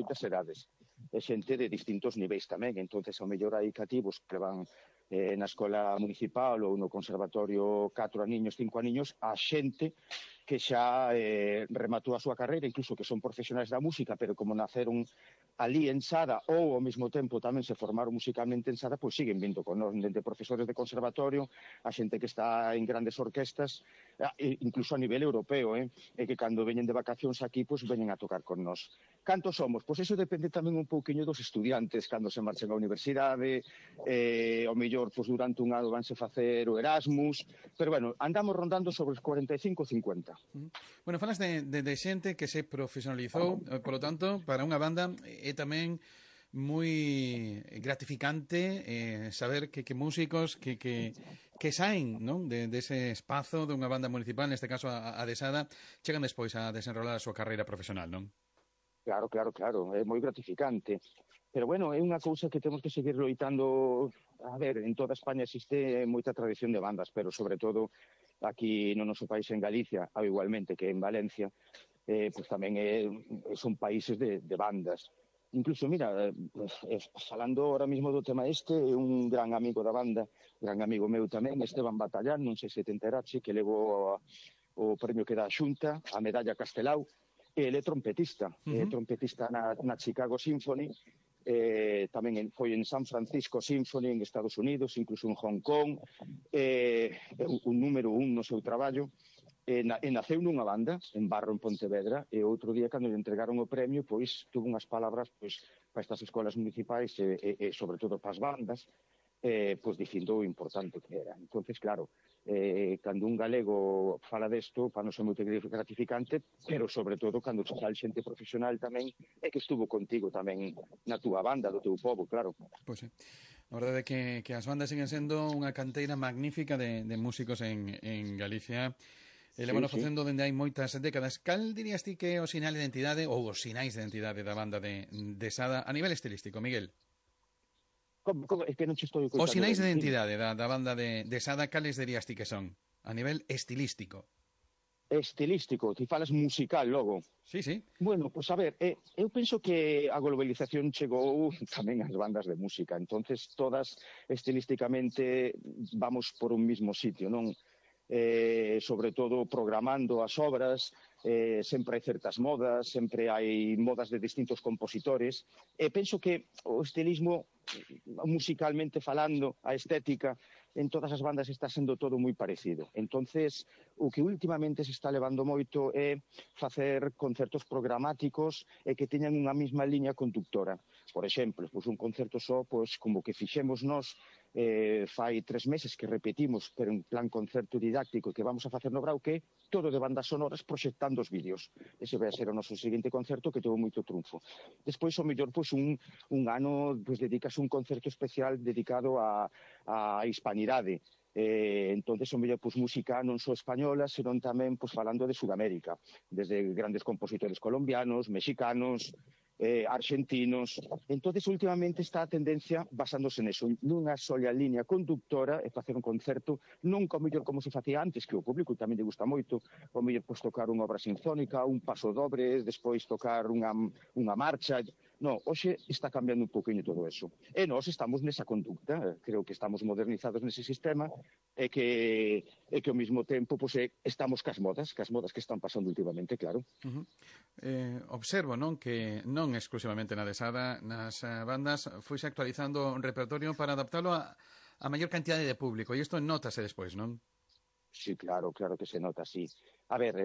moitas edades, e xente de distintos niveis tamén. Entonces, ao mellor hai cativos que van na escola municipal ou no conservatorio 4 aniños, 5 aniños, a xente que xa rematou a súa carreira, incluso que son profesionais da música, pero como naceron ali en Sada ou ao mesmo tempo tamén se formaron musicalmente en Sada, pois siguen vindo con nós, dende profesores de conservatorio, a xente que está en grandes orquestas, incluso a nivel europeo, e que cando veñen de vacacións aquí, pois veñen a tocar con nós. Cantos somos? Pois eso depende tamén un pouquiño dos estudiantes, cando se marchen á universidade, ao mellor, pois durante un ano vanse facer o Erasmus, pero bueno, andamos rondando sobre os 45 ou 50. Bueno, falas de xente que se profesionalizou, polo tanto, para unha banda é tamén moi gratificante saber que músicos que saen, non, dese espazo dunha banda municipal, neste caso a de Sada, chegan despois a desenrolar a súa carreira profesional, non? Claro, é moi gratificante. Pero bueno, é unha cousa que temos que seguir loitando. A ver, en toda España existe moita tradición de bandas, pero sobre todo aquí no noso país, en Galicia, ou igualmente que en Valencia, pues tamén son países de bandas. Incluso, mira, falando ahora mismo do tema un gran amigo da banda, gran amigo meu tamén, Esteban Batallán, non sei se te enterache, que levou o premio que dá a Xunta, a medalla Castelao, e ele é trompetista, trompetista na Chicago Symphony, tamén foi en San Francisco Symphony en Estados Unidos, incluso en Hong Kong, un número 1 no seu traballo, e naceu nunha banda en Barro, en Pontevedra, e outro día, cando lle entregaron o premio, pois tuvo unhas palabras para estas escolas municipais e sobre todo para as bandas, pois dicindo o importante que era. Entonces, claro, cando un galego fala desto, para non ser moito gratificante, pero sobre todo cando sal xente profesional tamén, é que estuvo contigo tamén na túa banda, do teu pobo, claro. Pois é. A verdade é que as bandas siguen sendo unha canteira magnífica de músicos en Galicia. Leváno facendo dende hai moitas décadas. Cal dirías ti que é o sinal de identidade ou os sinais de identidade da banda de Sada a nivel estilístico, Miguel? Como? É que non che estou Os sinais de identidade da banda de Sada, cales dirías ti que son? A nivel estilístico. Estilístico, ti falas musical logo. Sí. Bueno, pois a ver, eu penso que a globalización chegou tamén ás bandas de música, entonces todas estilísticamente vamos por un mismo sitio, non? Sobre todo programando as obras, sempre hai certas modas, sempre hai modas de distintos compositores, e penso que o estilismo, musicalmente falando, a estética, en todas as bandas está sendo todo moi parecido. Entonces, o que últimamente se está levando moito é facer concertos programáticos e que teñan unha mesma liña conductora. Por exemplo, pois un concerto só, pois como que fixemos nós fai 3 meses que repetimos, pero en plan concerto didáctico que vamos a facer no Brau, que todo de bandas sonoras proxectando os vídeos. Ese vai a ser o noso seguinte concerto, que teve moito triunfo. Despois, ao mellor, pois un ano dedicas un concerto especial dedicado a hispanidade. Entonces, ao mellor, pois música non só española, senón tamén falando de Sudamérica, desde grandes compositores colombianos, mexicanos, argentinos. Entonces, últimamente está a tendencia basándose neso, nunha sola liña conductora, e facer un concerto non como mellor como se facía antes, que o público tamén lle gusta moito, o mellor tocar unha obra sinfónica, un paso dobre, despois tocar unha marcha. No, hoxe está cambiando un poquinho todo eso. E nós estamos nesa conducta, creo que estamos modernizados nese sistema, e que ao mesmo tempo estamos cas modas que están pasando últimamente, claro. Observo, non, que non exclusivamente na de Sada, nas bandas foise actualizando un repertorio para adaptalo a maior cantidade de público, e isto notase despois, non? Sí, claro que se nota, sí. A ver,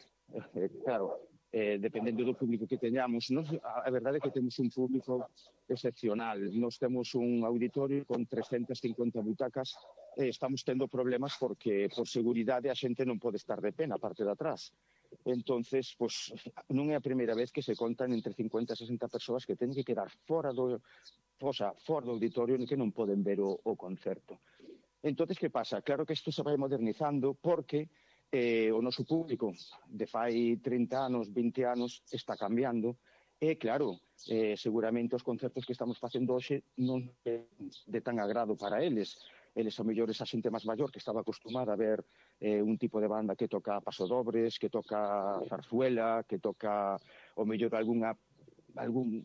claro, dependendo do público que teñamos, a verdade é que temos un público excepcional. Nos temos un auditorio con 350 butacas e estamos tendo problemas porque por seguridade a xente non pode estar de pé na parte de atrás. Entonces, pois, non é a primeira vez que se contan entre 50 e 60 persoas que teñen que quedar fora do auditorio e que non poden ver o concerto. Entonces, que pasa? Claro que isto se vai modernizando porque o noso público de fai 30 anos, 20 anos, está cambiando e, claro, seguramente os concertos que estamos facendo hoxe non é de tan agrado para eles. Eles, ao mellor, esa xente máis maior que estaba acostumada a ver un tipo de banda que toca pasodobres, que toca zarzuela, que toca, ao mellor, algún